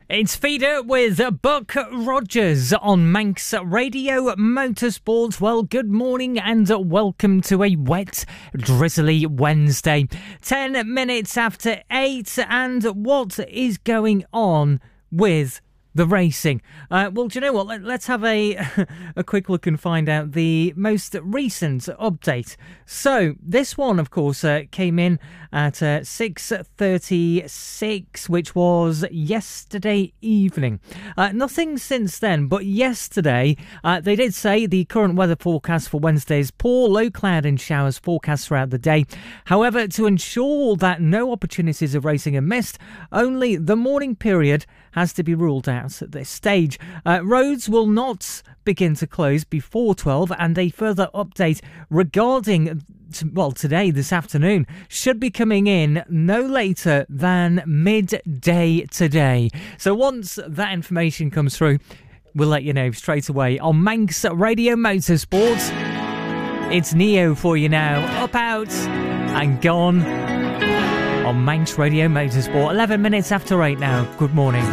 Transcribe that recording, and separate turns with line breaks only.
It's Feeder with Buck Rogers on Manx Radio Motorsports. Well, good morning and welcome to a wet, drizzly Wednesday. 10 minutes after 8, and what is going on with the racing? Well, do you know what? Let's have a quick look and find out the most recent update. So, this one, of course, came in at 6:36, which was yesterday evening. Nothing since then, but yesterday, they did say the current weather forecast for Wednesday is poor, low cloud and showers forecast throughout the day. However, to ensure that no opportunities of racing are missed, only the morning period has to be ruled out at this stage. Roads will not begin to close before 12, and a further update regarding today, this afternoon, should be coming in no later than midday today. So once that information comes through, we'll let you know straight away on Manx Radio Motorsports. It's Neo for you now, Up Out and Gone on Manx Radio Motorsport. 11 minutes after 8 now. Good morning.